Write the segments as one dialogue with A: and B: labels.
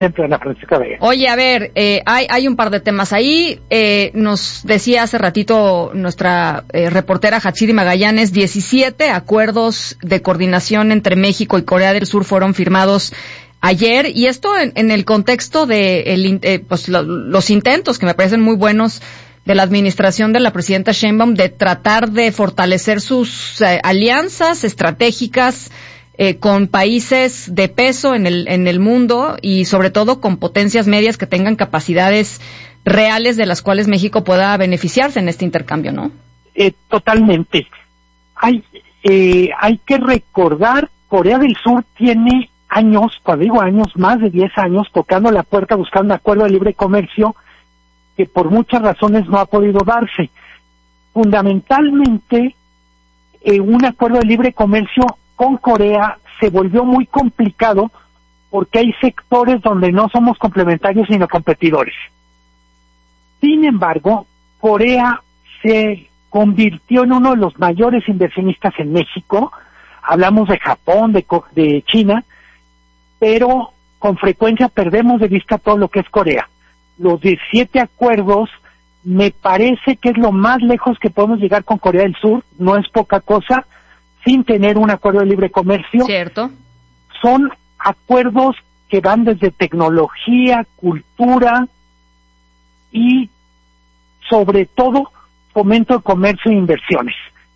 A: Siempre, Ana Francisca Vega.
B: Oye, a ver, hay un par de temas ahí. Nos decía hace ratito nuestra reportera Hachidi Magallanes, 17 acuerdos de coordinación entre México y Corea del Sur fueron firmados ayer, y esto en el contexto de los intentos, que me parecen muy buenos, de la administración de la presidenta Sheinbaum de tratar de fortalecer sus alianzas estratégicas con países de peso en el mundo, y sobre todo con potencias medias que tengan capacidades reales de las cuales México pueda beneficiarse en este intercambio, ¿no?
A: Totalmente. Hay que recordar, Corea del Sur tiene años, cuando digo años, más de 10 años, tocando la puerta buscando un acuerdo de libre comercio que por muchas razones no ha podido darse. Fundamentalmente, un acuerdo de libre comercio con Corea se volvió muy complicado porque hay sectores donde no somos complementarios sino competidores. Sin embargo, Corea se convirtió en uno de los mayores inversionistas en México. Hablamos de Japón, de China, pero con frecuencia perdemos de vista todo lo que es Corea. Los 17 acuerdos me parece que es lo más lejos que podemos llegar con Corea del Sur, no es poca cosa, sin tener un acuerdo de libre comercio.
B: Cierto.
A: Son acuerdos que van desde tecnología, cultura y, sobre todo, fomento de comercio e inversiones.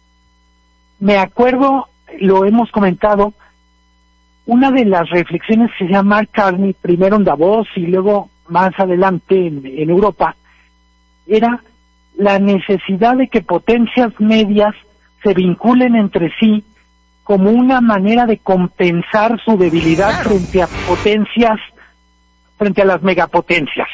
A: Me acuerdo, lo hemos comentado, una de las reflexiones que se llama Mark Carney, primero en Davos y luego más adelante en Europa, era la necesidad de que potencias medias se vinculen entre sí como una manera de compensar su debilidad frente a potencias, frente a las megapotencias.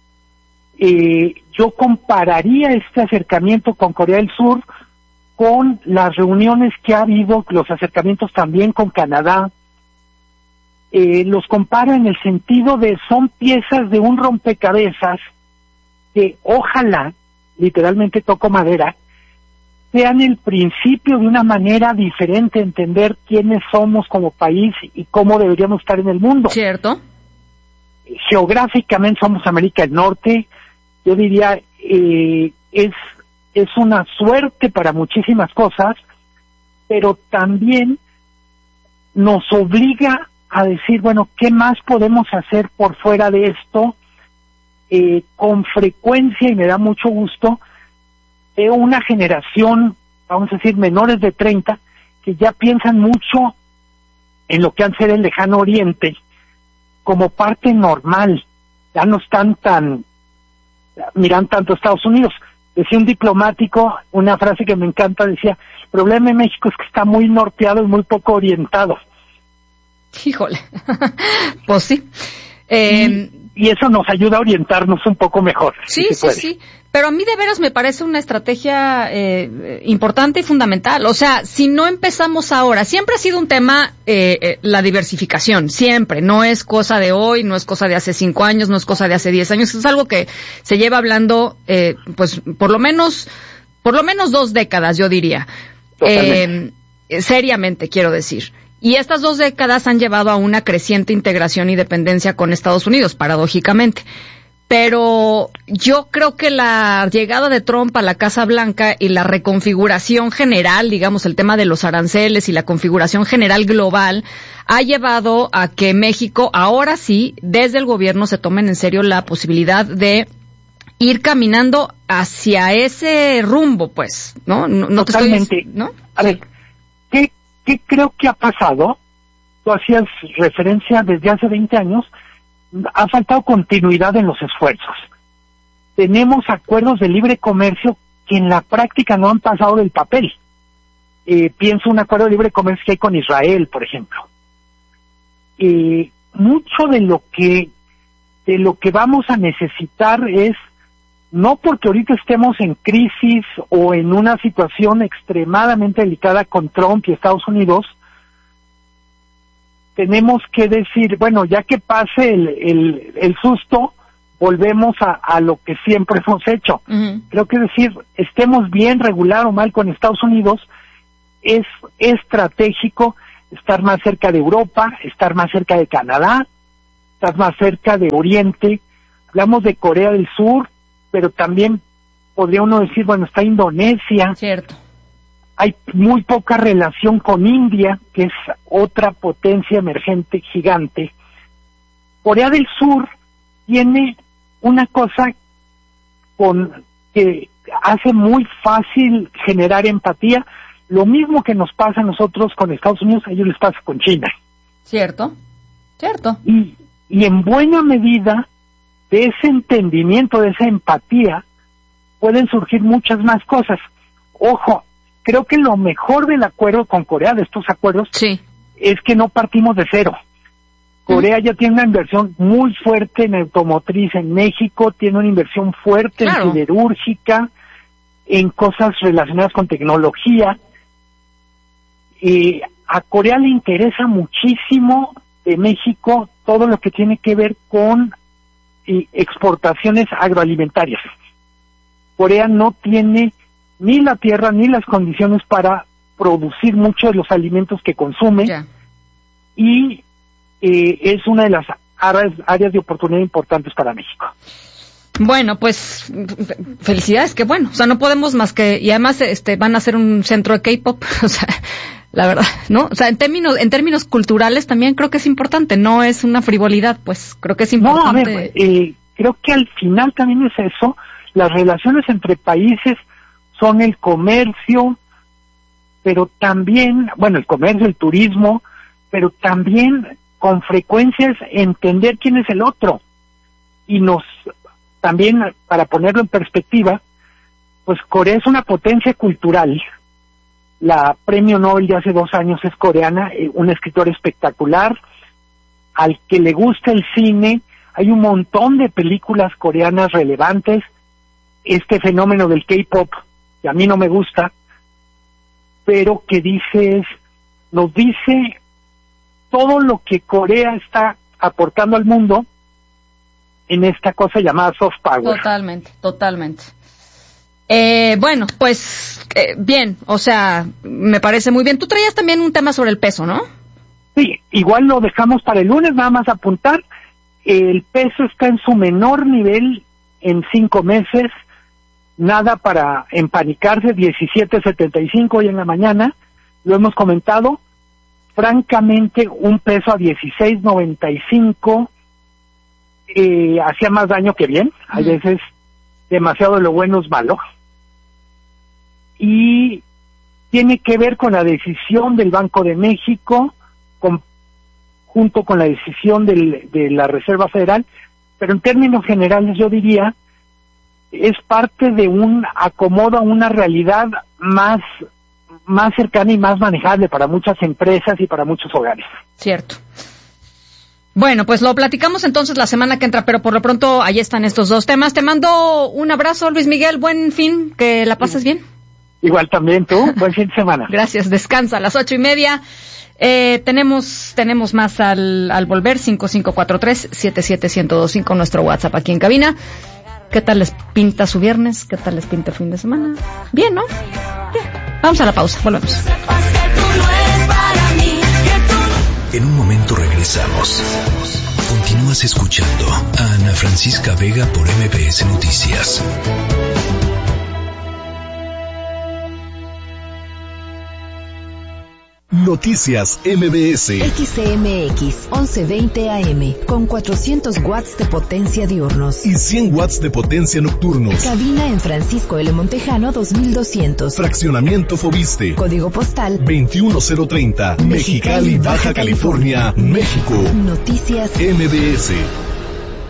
A: Yo compararía este acercamiento con Corea del Sur con las reuniones que ha habido, los acercamientos también con Canadá. Los comparo en el sentido de son piezas de un rompecabezas que ojalá, literalmente toco madera, sean el principio de una manera diferente de entender quiénes somos como país y cómo deberíamos estar en el mundo.
B: Cierto.
A: Geográficamente somos América del Norte. Yo diría, es una suerte para muchísimas cosas, pero también nos obliga a decir, bueno, ¿qué más podemos hacer por fuera de esto? Con frecuencia, y me da mucho gusto, veo una generación, vamos a decir, menores de 30, que ya piensan mucho en lo que han sido el lejano oriente como parte normal. Ya no están miran tanto a Estados Unidos. Decía un diplomático, una frase que me encanta, decía, el problema en México es que está muy norteado y muy poco orientado.
B: Híjole, pues sí.
A: Y eso nos ayuda a orientarnos un poco mejor.
B: Sí, sí. Pero a mí de veras me parece una estrategia importante y fundamental. O sea, si no empezamos ahora, siempre ha sido un tema la diversificación, siempre. No es cosa de hoy, no es cosa de hace 5 años, no es cosa de hace 10 años. Es algo que se lleva hablando, pues, por lo menos 2 décadas, yo diría. Seriamente, quiero decir. Y estas 2 décadas han llevado a una creciente integración y dependencia con Estados Unidos, paradójicamente. Pero yo creo que la llegada de Trump a la Casa Blanca y la reconfiguración general, digamos, el tema de los aranceles y la configuración general global, ha llevado a que México, ahora sí, desde el gobierno se tomen en serio la posibilidad de ir caminando hacia ese rumbo, pues, ¿no? No
A: Totalmente.
B: Te estoy, ¿no?
A: A ver, ¿Qué creo que ha pasado? Tú hacías referencia desde hace 20 años, ha faltado continuidad en los esfuerzos. Tenemos acuerdos de libre comercio que en la práctica no han pasado del papel. Pienso un acuerdo de libre comercio que hay con Israel, por ejemplo. Mucho de lo que vamos a necesitar es, no porque ahorita estemos en crisis o en una situación extremadamente delicada con Trump y Estados Unidos, tenemos que decir, bueno, ya que pase el susto, volvemos a lo que siempre hemos hecho. Uh-huh. Creo que decir, estemos bien, regular o mal con Estados Unidos, es estratégico estar más cerca de Europa, estar más cerca de Canadá, estás más cerca de Oriente. Hablamos de Corea del Sur, pero también podría uno decir, bueno, está Indonesia.
B: Cierto.
A: Hay muy poca relación con India, que es otra potencia emergente gigante. Corea del Sur tiene una cosa que hace muy fácil generar empatía. Lo mismo que nos pasa a nosotros con Estados Unidos, a ellos les pasa con China.
B: Cierto.
A: Y en buena medida, de ese entendimiento, de esa empatía, pueden surgir muchas más cosas. Ojo, creo que lo mejor del acuerdo con Corea, de estos acuerdos,
B: sí,
A: es que no partimos de cero. Corea ya tiene una inversión muy fuerte en automotriz en México, tiene una inversión fuerte en siderúrgica, en cosas relacionadas con tecnología. A Corea le interesa muchísimo de México todo lo que tiene que ver con exportaciones agroalimentarias. Corea no tiene ni la tierra ni las condiciones para producir muchos de los alimentos que consume, y es una de las áreas de oportunidad importantes para México.
B: Bueno, pues felicidades, que bueno, o sea, no podemos más que, y además van a ser un centro de K-pop, o sea, la verdad, ¿no? O sea, en términos culturales también creo que es importante, no es una frivolidad, pues creo que es importante.
A: No, a ver, creo que al final también es eso, las relaciones entre países son el comercio, pero también, bueno, el comercio, el turismo, pero también con frecuencia es entender quién es el otro. Y también, para ponerlo en perspectiva, pues Corea es una potencia cultural. La premio Nobel de hace 2 años es coreana, una escritora espectacular. Al que le gusta el cine, hay un montón de películas coreanas relevantes. Este fenómeno del K-pop, que a mí no me gusta, pero que nos dice todo lo que Corea está aportando al mundo en esta cosa llamada soft power.
B: Totalmente. Bueno, pues bien, o sea, me parece muy bien. Tú traías también un tema sobre el peso, ¿no?
A: Sí, igual lo dejamos para el lunes, nada más apuntar. El peso está en su menor nivel en 5 meses, nada para empanicarse, 17.75 hoy en la mañana, lo hemos comentado. Francamente, un peso a 16.95 hacía más daño que bien. A veces demasiado de lo bueno es malo. Y tiene que ver con la decisión del Banco de México, junto con la decisión de la Reserva Federal, pero en términos generales yo diría es parte de un acomodo a una realidad más cercana y más manejable para muchas empresas y para muchos hogares.
B: Cierto. Bueno, pues lo platicamos entonces la semana que entra, pero por lo pronto ahí están estos 2 temas. Te mando un abrazo, Luis Miguel, buen fin, que la pases bien.
A: Igual también tú, buen fin de semana.
B: Gracias, descansa a las 8:30. Tenemos más al volver, 5543-77125, nuestro WhatsApp aquí en cabina. ¿Qué tal les pinta su viernes? ¿Qué tal les pinta el fin de semana? Bien, ¿no? Bien. Vamos a la pausa, volvemos.
C: En un momento regresamos. Continúas escuchando a Ana Francisca Vega por MBS Noticias. Noticias MBS.
D: XCMX 1120 AM con 400 watts de potencia diurnos
C: y 100 watts de potencia nocturnos.
D: Cabina en Francisco L. Montejano 2200.
C: Fraccionamiento Fobiste.
D: Código postal
C: 21030. Mexicali, Baja California, México.
D: Noticias
C: MBS.